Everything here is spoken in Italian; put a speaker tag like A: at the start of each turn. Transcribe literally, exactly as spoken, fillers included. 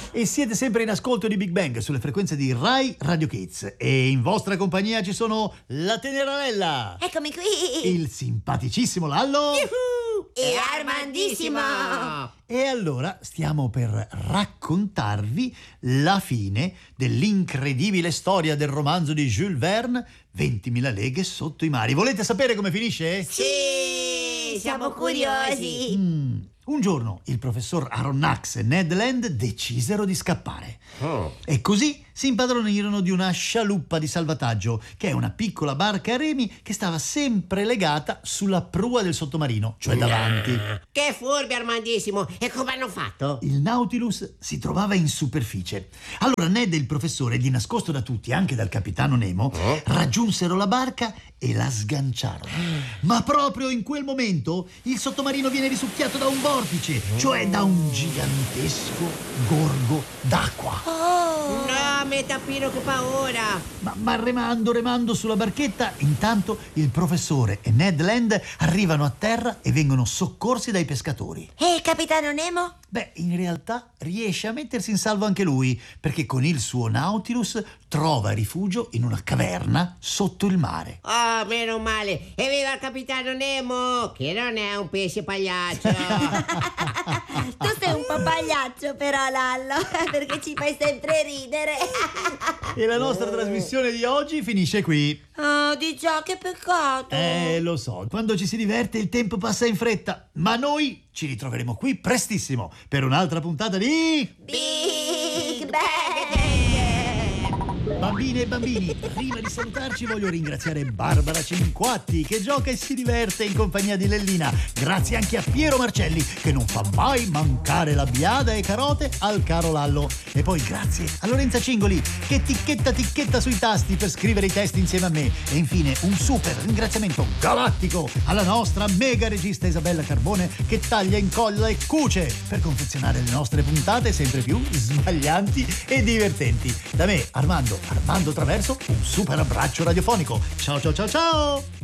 A: E siete sempre in ascolto di Big Bang sulle frequenze di Rai Radio Kids. E in vostra compagnia ci sono la Tenerarella,
B: Eccomi qui.
A: il simpaticissimo Lallo
B: E Armandissimo.
A: E allora stiamo per raccontarvi la fine dell'incredibile storia del romanzo di Jules Verne, ventimila leghe sotto i mari. Volete sapere come finisce?
B: Sì, siamo curiosi.
A: Mm. Un giorno il professor Aronnax e Ned Land decisero di scappare.
C: Oh.
A: E così si impadronirono di una scialuppa di salvataggio, che è una piccola barca a remi che stava sempre legata sulla prua del sottomarino, cioè davanti.
C: Che furbi, Armandissimo! E come hanno fatto?
A: Il Nautilus si trovava in superficie. Allora Ned e il professore, di nascosto da tutti, anche dal capitano Nemo,
C: Oh.
A: raggiunsero la barca e la sganciarono. Ma proprio in quel momento il sottomarino viene risucchiato da un vortice, cioè da un gigantesco gorgo d'acqua.
B: Oh.
C: No, metapino, che paura!
A: Ma, ma remando, remando sulla barchetta, intanto il professore e Ned Land arrivano a terra e vengono soccorsi dai pescatori.
B: E il capitano Nemo?
A: Beh, in realtà riesce a mettersi in salvo anche lui, perché con il suo Nautilus trova rifugio in una caverna sotto il mare.
C: Oh, meno male! Evviva il capitano Nemo, che non è un pesce pagliaccio!
B: Tu sei un po' pagliaccio però, Lallo, perché ci fai sempre ridere.
A: E la nostra trasmissione di oggi finisce qui.
B: Oh, di già, che peccato.
A: Eh, lo so, quando ci si diverte il tempo passa in fretta, ma noi ci ritroveremo qui prestissimo per un'altra puntata di...
B: Big Bang.
A: Bambine e bambini, prima di salutarci voglio ringraziare Barbara Cinquatti che gioca e si diverte in compagnia di Lellina. Grazie anche a Piero Marcelli che non fa mai mancare la biada e carote al caro Lallo. E poi grazie a Lorenza Cingoli che ticchetta ticchetta sui tasti per scrivere i testi insieme a me. E infine un super ringraziamento galattico alla nostra mega regista Isabella Carbone che taglia, incolla e cuce per confezionare le nostre puntate sempre più sbaglianti e divertenti. Da me, Armando Armando Traverso, un super abbraccio radiofonico. Ciao ciao ciao ciao!